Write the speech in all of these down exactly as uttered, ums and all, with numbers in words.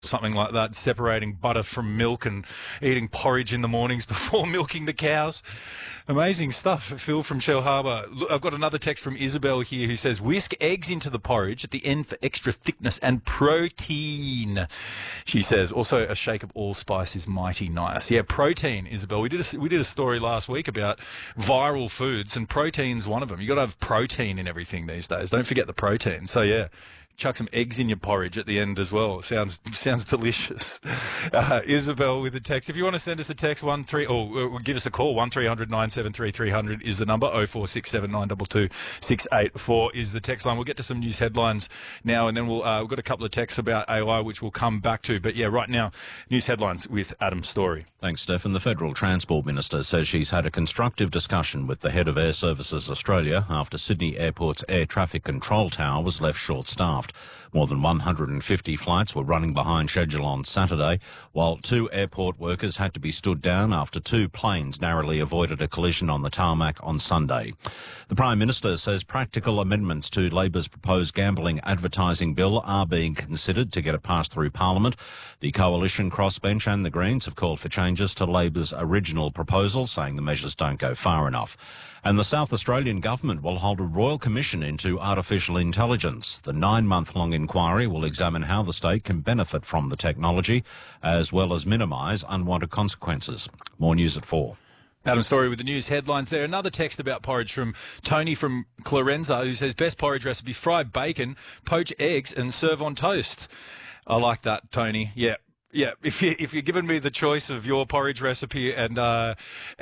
something like that, separating butter from milk and eating porridge in the mornings before milking the cows. Amazing stuff. Phil from Shell Harbour. Look, I've got another text from Isabel here who says, whisk eggs into the porridge at the end for extra thickness and protein. She says, also a shake of allspice is mighty nice. Yeah, protein, Isabel. We did a, we did a story last week about viral foods, and protein's one of them. You've got to have protein in everything these days. Don't forget the protein. So, yeah. Chuck some eggs in your porridge at the end as well. Sounds sounds delicious. Uh, Isabel with a text. If you want to send us a text, one three or, or give us a call. One three hundred nine seven three three hundred is the number. Oh four six seven nine two two six eight four is the text line. We'll get to some news headlines now, and then we'll uh, we've got a couple of texts about A I which we'll come back to. But yeah, right now, news headlines with Adam Story. Thanks, Stephen. The Federal Transport Minister says she's had a constructive discussion with the head of Air Services Australia after Sydney Airport's air traffic control tower was left short-staffed. More than one hundred fifty flights were running behind schedule on Saturday, while two airport workers had to be stood down after two planes narrowly avoided a collision on the tarmac on Sunday. The Prime Minister says practical amendments to Labor's proposed gambling advertising bill are being considered to get it passed through Parliament. The Coalition Crossbench and the Greens have called for changes to Labor's original proposal, saying the measures don't go far enough. And the South Australian Government will hold a royal commission into artificial intelligence. The nine-month-long inquiry will examine how the state can benefit from the technology, as well as minimise unwanted consequences. More news at four. Adam Story with the news headlines there. Another text about porridge from Tony from Clarenza, who says, best porridge recipe, fry bacon, poach eggs and serve on toast. I like that, Tony. Yeah. Yeah, if you if you're giving me the choice of your porridge recipe and uh,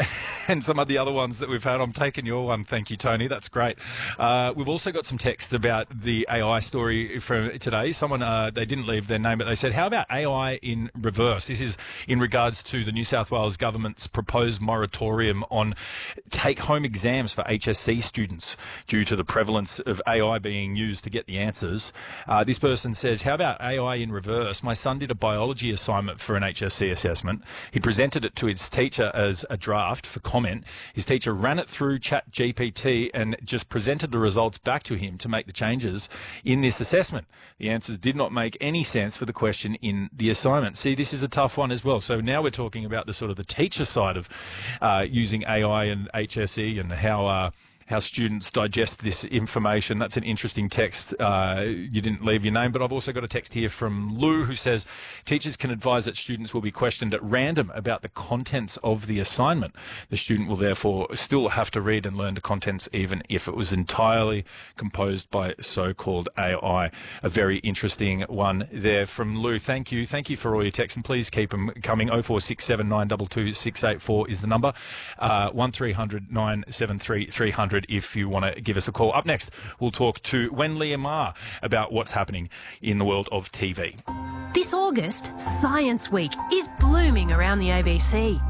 and some of the other ones that we've had, I'm taking your one. Thank you, Tony. That's great. Uh, we've also got some text about the A I story from today. Someone uh, they didn't leave their name, but they said, "How about A I in reverse?" This is in regards to the New South Wales government's proposed moratorium on take-home exams for H S C students due to the prevalence of A I being used to get the answers. Uh, this person says, "How about A I in reverse? My son did a biology assignment for an H S C assessment. He presented it to his teacher as a draft for comment. His teacher ran it through Chat G P T and just presented the results back to him to make the changes in this assessment. The answers did not make any sense for the question in the assignment." See, this is a tough one as well. So now we're talking about the sort of the teacher side of uh, using A I and H S E and how uh, how students digest this information. That's an interesting text. Uh, you didn't leave your name, but I've also got a text here from Lou who says, teachers can advise that students will be questioned at random about the contents of the assignment. The student will therefore still have to read and learn the contents even if it was entirely composed by so-called A I. A very interesting one there from Lou. Thank you. Thank you for all your texts, and please keep them coming. oh four six seven nine two two six eight four is the number. Uh, one three hundred nine seven three three hundred if you want to give us a call. Up next, we'll talk to Wenley Amar about what's happening in the world of T V. This August, Science Week is blooming around the A B C.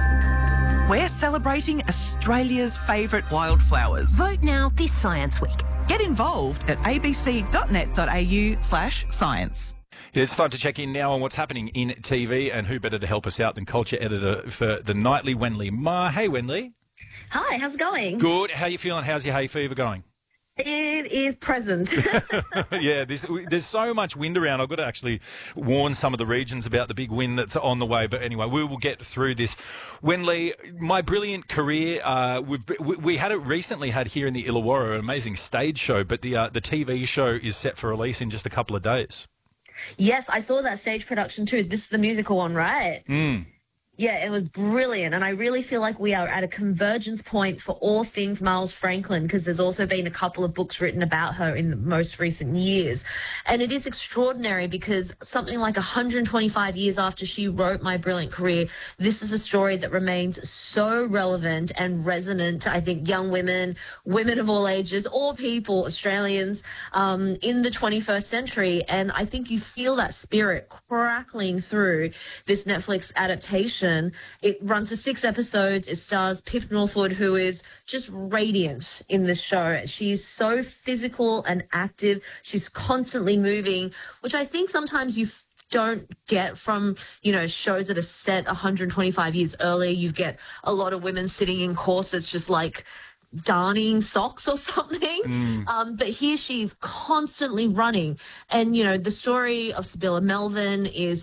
We're celebrating Australia's favourite wildflowers. Vote now this Science Week. Get involved at abc.net.au slash science. It's time to check in now on what's happening in T V, and who better to help us out than culture editor for The Nightly, Wenley Amar. Hey, Wenley. Hi, how's it going? Good. How are you feeling? How's your hay fever going? It is present. Yeah, there's, there's so much wind around. I've got to actually warn some of the regions about the big wind that's on the way. But anyway, we will get through this. Wenley, my brilliant career, uh, we've, we, we had it recently had here in the Illawarra, an amazing stage show, but the, uh, the T V show is set for release in just a couple of days. Yes, I saw that stage production too. This is the musical one, right? Mm. Yeah, it was brilliant, and I really feel like we are at a convergence point for all things Miles Franklin, because there's also been a couple of books written about her in the most recent years. And it is extraordinary because something like one hundred twenty-five years after she wrote My Brilliant Career, this is a story that remains so relevant and resonant to, I think, young women, women of all ages, all people, Australians, um, in the twenty-first century. And I think you feel that spirit crackling through this Netflix adaptation. It runs for six episodes. It stars Pip Northwood, who is just radiant in this show. She's so physical and active. She's constantly moving, which I think sometimes you don't get from, you know, shows that are set one hundred twenty-five years earlier. You get a lot of women sitting in corsets just like darning socks or something. Mm. Um, but here she's constantly running. And, you know, the story of Sibylla Melvin is